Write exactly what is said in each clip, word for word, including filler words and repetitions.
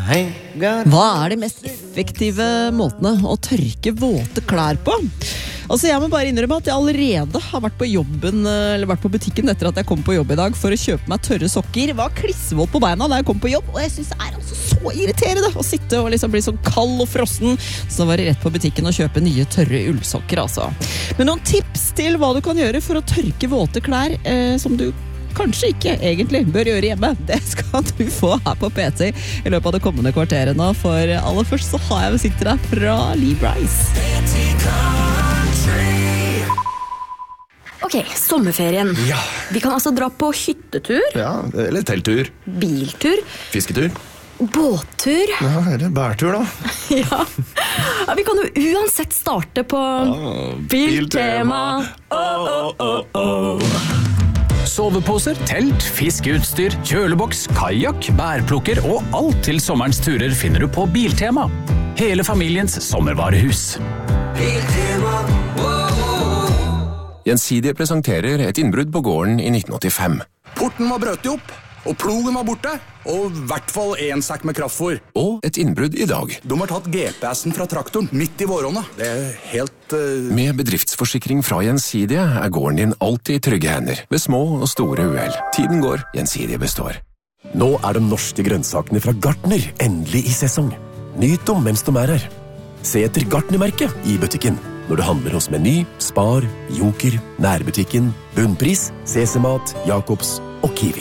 Hva er de mest effektive måtene å tørke våte klær på? Altså jeg må bare innrømme at jeg allerede har vært på jobben eller vært på butikken etter at jeg kom på jobb i dag for å kjøpe meg tørre sokker. Jeg var klissvåt på beina da jeg kom på jobb, og jeg synes det er altså så irriterende å sitte og liksom bli sånn kald og frossen. Så var det rett på butikken å kjøpe nye tørre ullsokker altså. Men noen tips til hva du kan gjøre for å tørke våte klær eh, som du kanskje ikke egentlig bør gjøre hjemme. Det skal du få her på P T i løpet av det kommende kvarteret nå, for aller først så har jeg sitter der fra Lee Bryce. Ok, sommerferien. Ja. Vi kan altså dra på hyttetur. Ja, eller telttur. Biltur. Fisketur. Båttur. Ja, eller bærtur da. Ja. Ja, vi kan jo uansett starte på Ah, Biltema. Oh, oh, oh, oh. Soveposer, telt, fiskeutstyr, kjøleboks, kajak, bærplukker og alt til sommerens turer finner du på Biltema. Hele familiens sommervarehus. Biltema. Gjensidige presenterer et innbrudd på gården i nitten åttifem. Porten var brøtt opp, og plogen var borte, og i hvert fall en sekk med kraftfôr. Og et innbrudd i dag. De har tatt G P S-en fra traktoren midt i våronna. Det er helt... Uh... Med bedriftsforsikring fra Gjensidige er gården din alltid i trygge hender, ved små og store uhell. Tiden går, Gjensidige består. Nå er de norske grønnsakene fra Gartner endelig i sesong. Nyt dem mens de er her. Se etter Gartner-merket i butikken. Når du handler hos Meny, Spar, Joker, Nærbutikken, Bunnpris, Sesemat, Jacobs og Kiwi.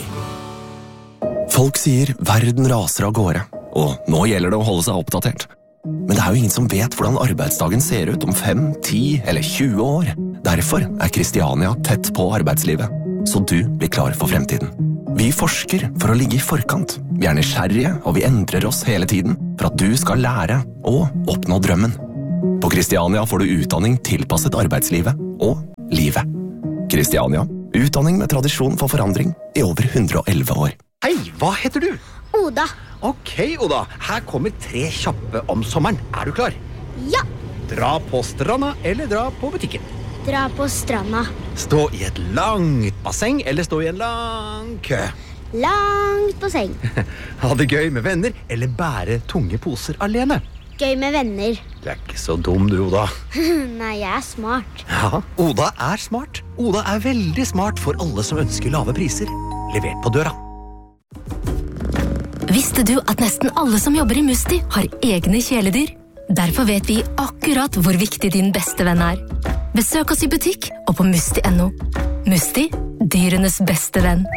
Folk sier verden raser av gårde, og nå gjelder det å holde seg oppdatert. Men det er jo ingen som vet hvordan arbeidsdagen ser ut om fem, ti eller tjue år. Derfor er Kristiania tett på arbeidslivet, så du blir klar for fremtiden. Vi forsker for å ligge i forkant. Vi er nysgjerrige, og vi endrer oss hele tiden for at du skal lære og oppnå drømmen. På Kristiania får du utdanning tilpasset arbeidslivet og livet. Kristiania, utdanning med tradisjon for forandring i over hundre og elleve år. Hei, hva heter du? Oda. Ok, Oda. Her kommer tre kjappe om sommeren. Er du klar? Ja. Dra på stranda eller dra på butikken? Dra på stranda. Stå i et langt basseng eller stå i en lang kø? Langt basseng. Ha det gøy med venner eller bære tunge poser alene? Gøy med venner. Du er ikke så dum, du, Oda. Nei, jeg er smart. Ja, Oda er smart. Oda er veldig smart for alle som ønsker lave priser. Levert på døra. Visste du at nesten alle som jobber i Musti har egne kjæledyr? Derfor vet vi akkurat hvor viktig din beste venn er. Besøk oss i butikk og på musti punktum no. Musti, dyrenes beste venn.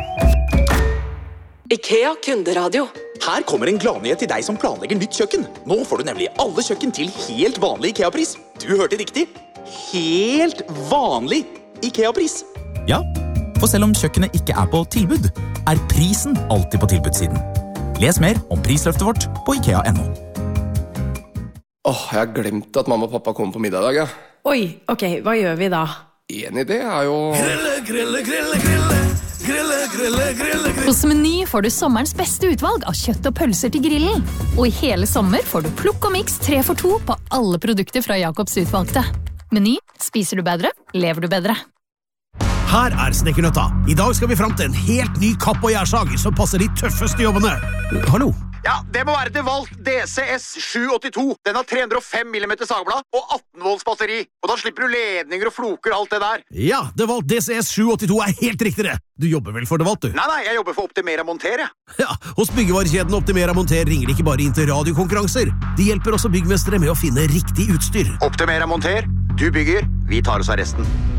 IKEA kunderadio. Her kommer en gladnyhet til deg som planlegger nytt kjøkken. Nå får du nemlig alle kjøkken til helt vanlig IKEA-pris. Du hørte riktig. Helt vanlig IKEA-pris. Ja, for selv om kjøkkenet ikke er på tilbud, er prisen alltid på tilbudssiden. Les mer om prisløftet vårt på IKEA punktum no. Åh, jeg har glemt at mamma og pappa kommer på middag i dag, ja. Oi, ok, hva gjør vi da? En idé er jo... Grille, grille, grille, grille. Grille, grille, grille, grille. Hos Meny får du sommerens beste utvalg av kjøtt og pølser til grillen. Og i hele sommer får du plukk og miks tre for to på alle produkter fra Jacobs utvalgte. Meny, spiser du bedre, lever du bedre. Her er Snekkernøtta. I dag skal vi frem til en helt ny kapp- og gjærsager som passer de tøffeste jobbene. Hallo? Ja, det må være DeWalt D C S sju åttito. Den har tre hundre og fem millimeter sagblad og atten volts batteri. Og da slipper du ledninger og floker og alt det der. Ja, DeWalt D C S sju åttito er helt riktig det. Du jobber vel for DeWalt, du? Nei, nei, jeg jobber for Optimera Monter, jeg. Ja, hos byggevarekjeden Optimera Monter ringer de ikke bare inn til radiokonkurranser. De hjelper også byggmestere med å finne riktig utstyr. Optimera Monter, du bygger, vi tar oss av resten.